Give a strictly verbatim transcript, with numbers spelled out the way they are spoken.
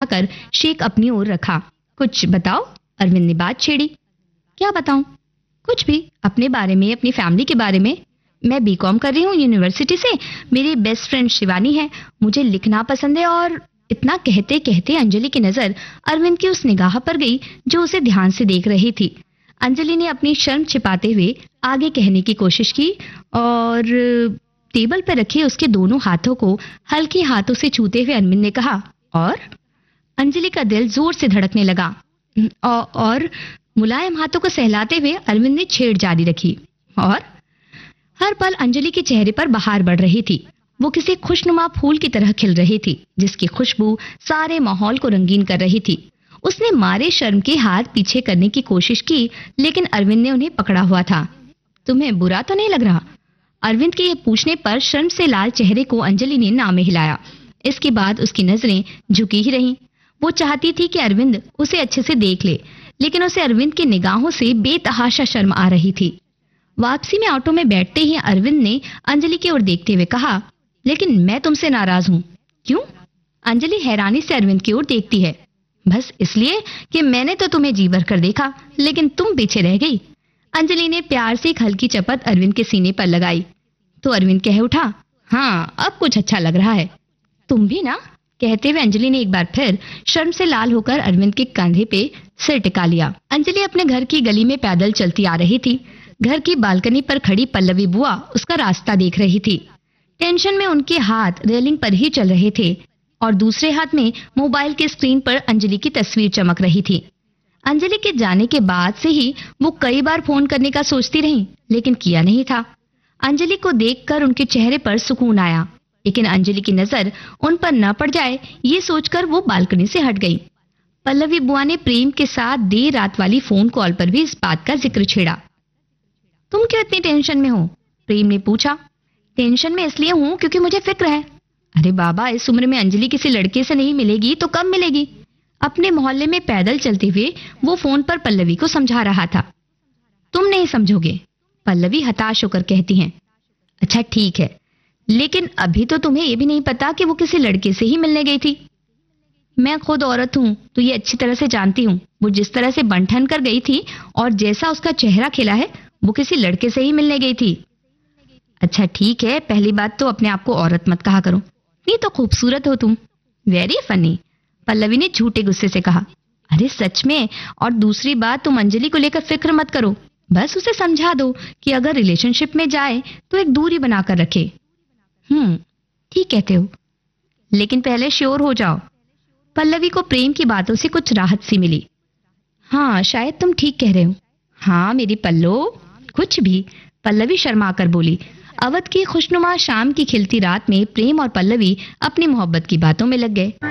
उठाकर शेक अपनी ओर रखा। कुछ बताओ, अरविंद ने बात छेड़ी। क्या बताऊं? कुछ भी, अपने बारे में, अपनी फैमिली के बारे में। मैं बीकॉम कर रही हूँ यूनिवर्सिटी से। मेरी बेस्ट फ्रेंड शिवानी है। मुझे लिखना पसंद है। और इतना कहते कहते अंजलि की नजर अरविंद की उस निगाह पर गई जो उसे ध्यान से देख रही थी। अंजलि ने अपनी शर्म छिपाते हुए आगे कहने की कोशिश की और टेबल पर रखे उसके दोनों हाथों को हल्के हाथों से छूते हुए अरविंद ने कहा, और? अंजलि का दिल जोर से धड़कने लगा। औ, और मुलायम हाथों को सहलाते हुए अरविंद ने छेड़ जारी रखी। और हर पल अंजलि के चेहरे पर बहार बढ़ रही थी। वो किसी खुशनुमा फूल की तरह खिल रही थी जिसकी खुशबू सारे माहौल को रंगीन कर रही थी। उसने मारे शर्म के हाथ पीछे करने की कोशिश की, लेकिन अरविंद ने उन्हें पकड़ा हुआ था। तुम्हें बुरा तो नहीं लग रहा? अरविंद के ये पूछने पर शर्म से लाल चेहरे को अंजलि ने नामे हिलाया। इसके बाद उसकी नजरें झुकी ही रहीं। वो चाहती थी कि अरविंद उसे अच्छे से देख ले, लेकिन उसे अरविंद की निगाहों से बेतहाशा शर्म आ रही थी। वापसी में ऑटो में बैठते ही अरविंद ने अंजलि की ओर देखते हुए कहा, लेकिन मैं तुमसे नाराज हूँ। क्यों? अंजलि हैरानी से अरविंद की ओर देखती है। बस इसलिए कि मैंने तो तुम्हें जी भर कर देखा, लेकिन तुम पीछे रह गई। अंजलि ने प्यार से एक हल्की चपत अरविंद के सीने पर लगाई तो अरविंद कह उठा, हाँ अब कुछ अच्छा लग रहा है। तुम भी ना? कहते हुए अंजलि ने एक बार फिर शर्म से लाल होकर अरविंद के कंधे पे सिर टिका लिया। अंजलि अपने घर की गली में पैदल चलती आ रही थी। घर की बालकनी पर खड़ी पल्लवी बुआ उसका रास्ता देख रही थी। टेंशन में उनके हाथ रेलिंग पर ही चल रहे थे और दूसरे हाथ में मोबाइल के स्क्रीन पर अंजलि की तस्वीर चमक रही थी। अंजलि के जाने के बाद से ही वो कई बार फोन करने का सोचती रही, लेकिन किया नहीं था। अंजलि को देखकर उनके चेहरे पर सुकून आया, लेकिन अंजलि की नजर उन पर न पड़ जाए ये सोचकर वो बालकनी से हट गई। पल्लवी बुआ ने प्रेम के साथ देर रात वाली फोन कॉल पर भी इस बात का जिक्र छेड़ा। तुम क्यों इतनी टेंशन में हो? प्रेम ने पूछा। टेंशन में इसलिए हूँ क्योंकि मुझे फिक्र है। अरे बाबा, इस उम्र में अंजलि किसी लड़के से नहीं मिलेगी तो कब मिलेगी? अपने मोहल्ले में पैदल चलते हुए वो फोन पर पल्लवी को समझा रहा था। तुम नहीं समझोगे, पल्लवी हताश होकर कहती हैं। अच्छा ठीक है, लेकिन अभी तो तुम्हें ये भी नहीं पता कि वो किसी लड़के से ही मिलने गई थी। मैं खुद औरत हूँ तो ये अच्छी तरह से जानती हूँ। वो जिस तरह से बंठन कर गई थी और जैसा उसका चेहरा खिला है, वो किसी लड़के से ही मिलने गई थी। अच्छा ठीक है, पहली बात तो अपने आप को औरत मत कहा करो। नहीं तो खूबसूरत हो तुम। वेरी फनी, पल्लवी ने झूठे गुस्से से कहा। अरे सच में। और दूसरी बात, तुम अंजलि को लेकर फिक्र मत करो। बस उसे समझा दो कि अगर रिलेशनशिप में जाए तो एक दूरी बनाकर रखे। हम्म ठीक कहते हो, लेकिन पहले श्योर हो जाओ। पल्लवी को प्रेम की बातों से कुछ राहत सी मिली। हाँ शायद तुम ठीक कह रहे हो। हाँ मेरी पल्लो, कुछ भी, पल्लवी शर्मा कर बोली। अवध की खुशनुमा शाम की खिलती रात में प्रेम और पल्लवी अपनी मोहब्बत की बातों में लग गए।